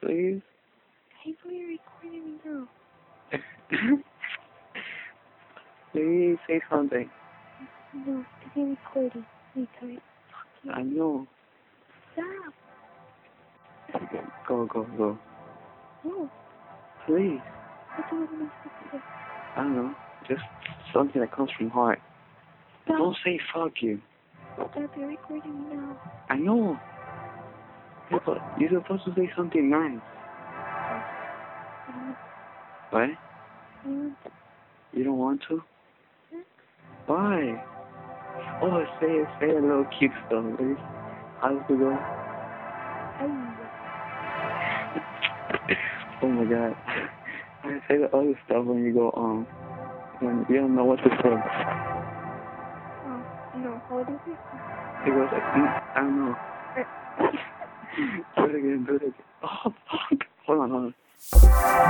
Please? Hey, why are you recording me now? Please say something. No, it's a recording. Retard. I know. Stop. Go. No. Please. What do you want me to say? I don't know. Just something that comes from heart. Stop. Don't say fuck you. Stop. You're recording me now. I know. You're supposed to say something nice. What? You don't want to? Why? Oh, say a little cute stuff, please. How's it go? Oh my god. I say the other stuff when you go, when you don't know what to say. Oh, no. What is it? It goes like, I don't know. Do it again. Oh, fuck. Hold on.